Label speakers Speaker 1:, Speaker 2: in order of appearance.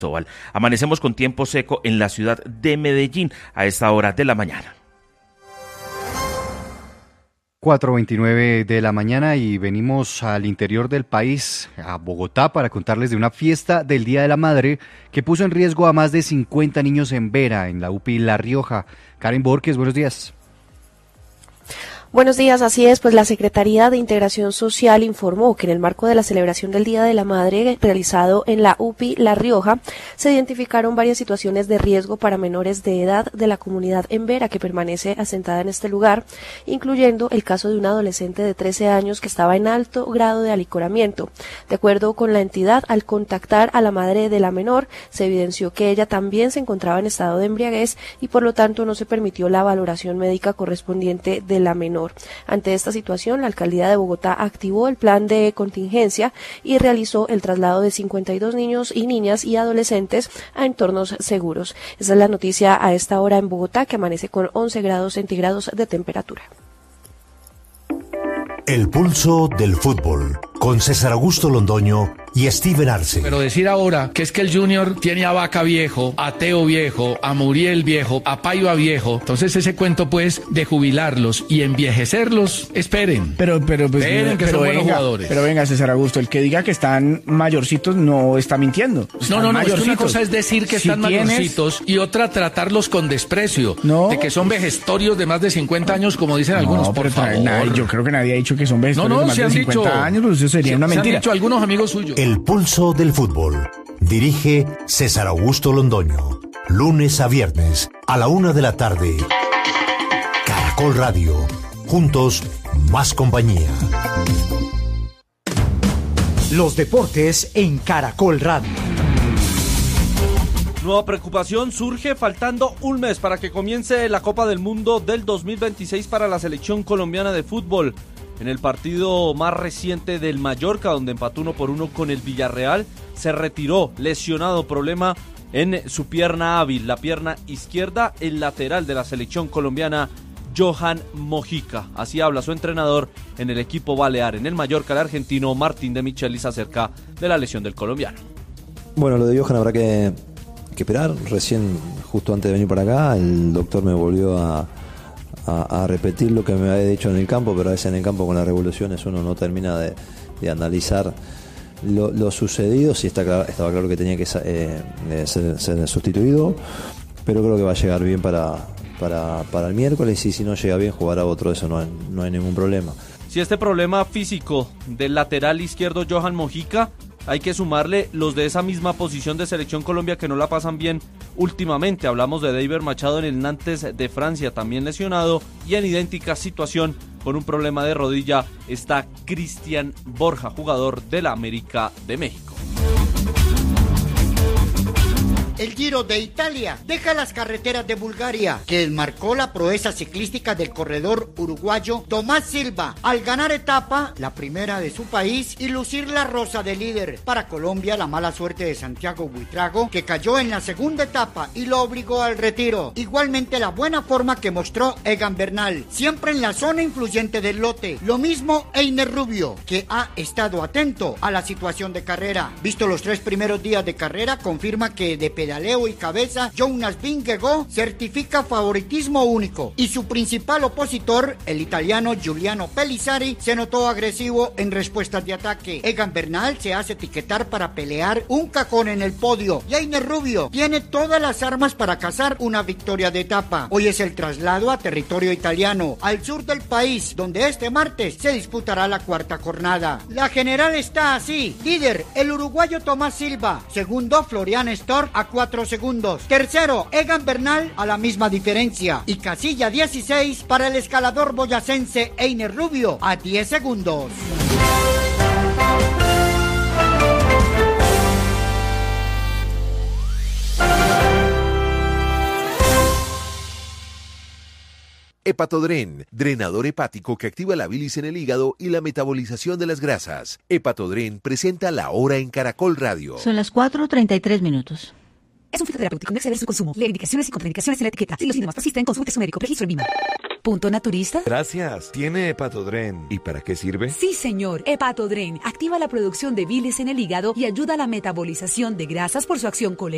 Speaker 1: Cristóbal. Amanecemos con tiempo seco en la ciudad de Medellín a esta hora de la mañana.
Speaker 2: 4:29 de la mañana y venimos al interior del país, a Bogotá, para contarles de una fiesta del Día de la Madre que puso en riesgo a más de 50 niños en Vera, en la UPI La Rioja. Karen Borges, buenos días.
Speaker 3: Buenos días, así es, pues la Secretaría de Integración Social informó que en el marco de la celebración del Día de la Madre realizado en la UPI La Rioja, se identificaron varias situaciones de riesgo para menores de edad de la comunidad en Vera que permanece asentada en este lugar, incluyendo el caso de un adolescente de 13 años que estaba en alto grado de alicoramiento. De acuerdo con la entidad, al contactar a la madre de la menor, se evidenció que ella también se encontraba en estado de embriaguez y por lo tanto no se permitió la valoración médica correspondiente de la menor. Ante esta situación, la Alcaldía de Bogotá activó el plan de contingencia y realizó el traslado de 52 niños y niñas y adolescentes a entornos seguros. Esa es la noticia a esta hora en Bogotá, que amanece con 11 grados centígrados de temperatura.
Speaker 4: El pulso del fútbol, con César Augusto Londoño y Steven Arce.
Speaker 5: Pero decir ahora que es que el Junior tiene a Vaca viejo, a Teo viejo, a Muriel viejo, a Paiva viejo, entonces ese cuento pues de jubilarlos y envejecerlos, esperen.
Speaker 6: Esperen
Speaker 5: que son buenos jugadores.
Speaker 6: Pero venga, César Augusto, el que diga que están mayorcitos no está mintiendo.
Speaker 5: No, es que una cosa es decir que están mayorcitos y otra tratarlos con desprecio, de que son vejestorios de más de 50 años, como dicen algunos, por favor.
Speaker 6: Yo creo que nadie ha dicho que son vejestorios de más de 50 años, pues eso sería una mentira.
Speaker 5: Se han dicho algunos amigos suyos.
Speaker 4: El pulso del fútbol. Dirige César Augusto Londoño. Lunes a viernes a la 1 de la tarde. Caracol Radio. Juntos, más compañía.
Speaker 7: Los deportes en Caracol Radio.
Speaker 8: Nueva preocupación surge faltando un mes para que comience la Copa del Mundo del 2026 para la selección colombiana de fútbol. En el partido más reciente del Mallorca, donde empató 1-1 con el Villarreal, se retiró lesionado, problema en su pierna hábil, la pierna izquierda, el lateral de la selección colombiana, Johan Mojica. Así habla su entrenador en el equipo balear. En el Mallorca, el argentino Martín de Michelis acerca de la lesión del colombiano.
Speaker 9: Bueno, lo de Johan habrá que esperar. Recién, justo antes de venir para acá, el doctor me volvió a repetir lo que me había dicho en el campo, pero a veces en el campo con las revoluciones uno no termina de analizar lo sucedido. Sí estaba claro que tenía que ser sustituido, pero creo que va a llegar bien para el miércoles, y si no llega bien jugará otro, eso no hay ningún problema.
Speaker 8: Si este problema físico del lateral izquierdo Johan Mojica, hay que sumarle los de esa misma posición de Selección Colombia que no la pasan bien últimamente. Hablamos de David Machado en el Nantes de Francia, también lesionado, y en idéntica situación con un problema de rodilla está Cristian Borja, jugador de la América de México.
Speaker 10: El Giro de Italia deja las carreteras de Bulgaria, que marcó la proeza ciclística del corredor uruguayo Tomás Silva al ganar etapa, la primera de su país, y lucir la rosa de líder. Para Colombia, la mala suerte de Santiago Buitrago, que cayó en la segunda etapa y lo obligó al retiro. Igualmente la buena forma que mostró Egan Bernal, siempre en la zona influyente del lote. Lo mismo Einer Rubio, que ha estado atento a la situación de carrera. Visto los 3 primeros días de carrera, confirma que de pedaleo y cabeza, Jonas Vingegaard certifica favoritismo único, y su principal opositor, el italiano Giuliano Pellizzari, se notó agresivo en respuestas de ataque. Egan Bernal se hace etiquetar para pelear un cajón en el podio, y Einer Rubio tiene todas las armas para cazar una victoria de etapa. Hoy es el traslado a territorio italiano, al sur del país, donde este martes se disputará la 4ª jornada. La general está así: líder, el uruguayo Tomás Silva; segundo, Florian Storr a 4 segundos; tercero, Egan Bernal a la misma diferencia; y casilla 16 para el escalador boyacense Einer Rubio a 10 segundos.
Speaker 11: Hepatodren, drenador hepático que activa la bilis en el hígado y la metabolización de las grasas. Hepatodren presenta La Hora en Caracol Radio.
Speaker 12: Son las 4:33.
Speaker 13: Es un fitoterapéutico, no exceder su consumo. Lee indicaciones y contraindicaciones en la etiqueta. Si los síntomas persisten, consulte a su médico. Registro en Lima.
Speaker 12: Punto naturista.
Speaker 11: Gracias. ¿Tiene Hepatodren? ¿Y para qué sirve?
Speaker 13: Sí, señor. Hepatodren activa la producción de bilis en el hígado y ayuda a la metabolización de grasas por su acción colésterol